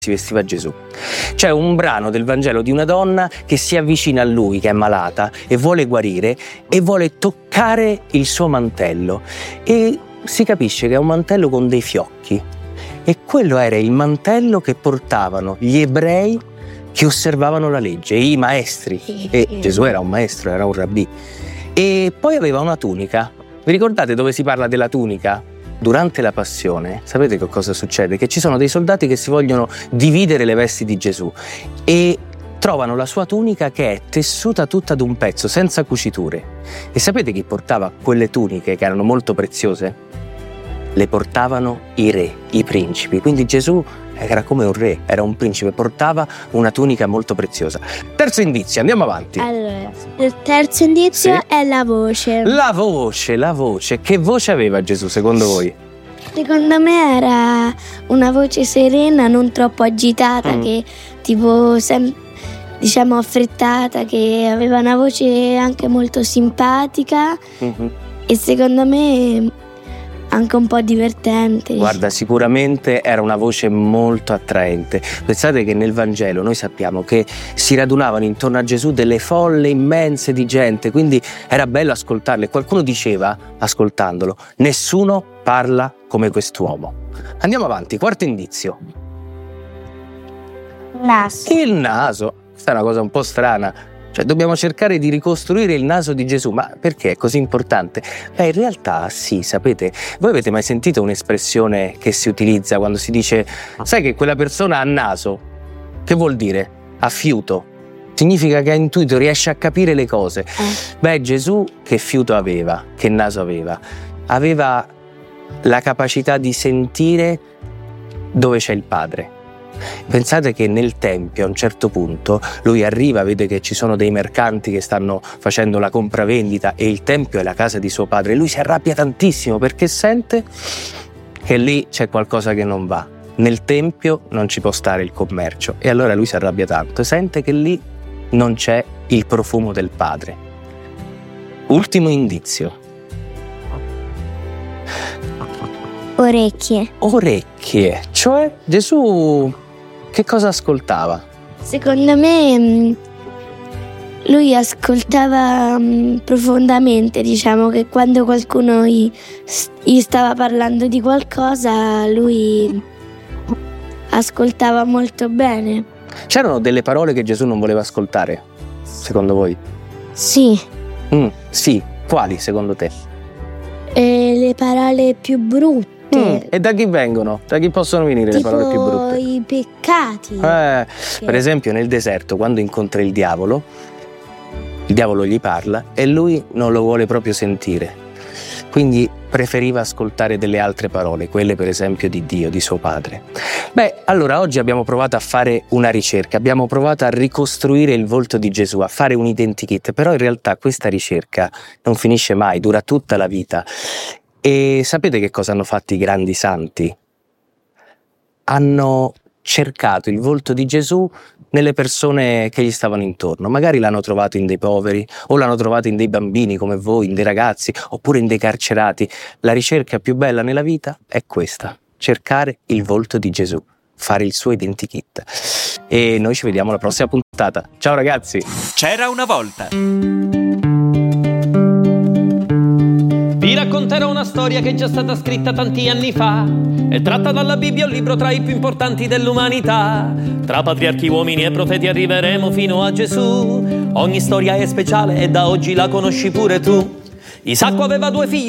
si vestiva Gesù. C'è un brano del Vangelo di una donna che si avvicina a lui, che è malata, e vuole guarire e vuole toccare il suo mantello. E si capisce che è un mantello con dei fiocchi. E quello era il mantello che portavano gli ebrei che osservavano la legge, i maestri. E Gesù era un maestro, era un rabbì. E poi aveva una tunica. Vi ricordate dove si parla della tunica? Durante la passione, sapete che cosa succede? Che ci sono dei soldati che si vogliono dividere le vesti di Gesù e trovano la sua tunica che è tessuta tutta ad un pezzo, senza cuciture. E sapete chi portava quelle tuniche che erano molto preziose? Le portavano i re, i principi. Quindi Gesù era come un re, era un principe, portava una tunica molto preziosa. Terzo indizio, andiamo avanti. Allora, il terzo indizio è la voce. La voce. Che voce aveva Gesù secondo voi? Secondo me era una voce serena, non troppo agitata, che tipo diciamo affrettata, che aveva una voce anche molto simpatica e secondo me anche un po' divertente. Guarda, sicuramente era una voce molto attraente. Pensate che nel Vangelo noi sappiamo che si radunavano intorno a Gesù delle folle immense di gente, quindi era bello ascoltarle. Qualcuno diceva, ascoltandolo, nessuno parla come quest'uomo. Andiamo avanti, quarto indizio. Naso. Il naso. Questa è una cosa un po' strana. Cioè, dobbiamo cercare di ricostruire il naso di Gesù, ma perché è così importante? In realtà sì, sapete, voi avete mai sentito un'espressione che si utilizza quando si dice sai che quella persona ha naso? Che vuol dire? Ha fiuto. Significa che ha intuito, riesce a capire le cose. Gesù che fiuto aveva? Che naso aveva? Aveva la capacità di sentire dove c'è il Padre. Pensate che nel Tempio a un certo punto lui arriva, vede che ci sono dei mercanti che stanno facendo la compravendita e il Tempio è la casa di suo padre. Lui si arrabbia tantissimo perché sente che lì c'è qualcosa che non va. Nel Tempio non ci può stare il commercio e allora lui si arrabbia tanto, sente che lì non c'è il profumo del Padre. Ultimo indizio. Orecchie, cioè Gesù che cosa ascoltava? Secondo me lui ascoltava profondamente, diciamo che quando qualcuno gli stava parlando di qualcosa lui ascoltava molto bene. C'erano delle parole che Gesù non voleva ascoltare, secondo voi? Sì. Sì, quali secondo te? Le parole più brutte. E da chi vengono? Da chi possono venire tipo le parole più brutte? I peccati. Per esempio nel deserto, quando incontra il diavolo gli parla e lui non lo vuole proprio sentire. Quindi preferiva ascoltare delle altre parole, quelle per esempio di Dio, di suo padre. Allora oggi abbiamo provato a fare una ricerca, abbiamo provato a ricostruire il volto di Gesù, a fare un identikit, però in realtà questa ricerca non finisce mai, dura tutta la vita. E sapete che cosa hanno fatto i grandi santi? Hanno cercato il volto di Gesù nelle persone che gli stavano intorno. Magari l'hanno trovato in dei poveri, o l'hanno trovato in dei bambini come voi, in dei ragazzi, oppure in dei carcerati. La ricerca più bella nella vita è questa: cercare il volto di Gesù, fare il suo identikit. E noi ci vediamo alla prossima puntata. Ciao ragazzi! C'era una volta. Vi racconterò una storia che è già stata scritta tanti anni fa. È tratta dalla Bibbia, un libro tra i più importanti dell'umanità. Tra patriarchi, uomini e profeti arriveremo fino a Gesù. Ogni storia è speciale e da oggi la conosci pure tu. Isacco aveva 2 figli,